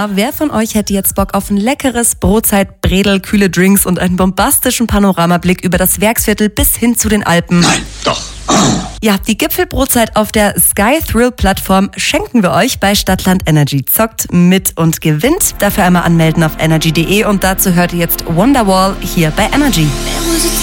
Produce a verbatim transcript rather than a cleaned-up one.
Thema. Wer von euch hätte jetzt Bock auf ein leckeres Brotzeit, Bredel, kühle Drinks und einen bombastischen Panoramablick über das Werksviertel bis hin zu den Alpen? Nein, doch. Ja, die Gipfelbrotzeit auf der Sky Thrill Plattform schenken wir euch bei Stadtland Energy. Zockt mit und gewinnt. Dafür einmal anmelden auf energy punkt de und dazu hört ihr jetzt Wonderwall hier bei Energy.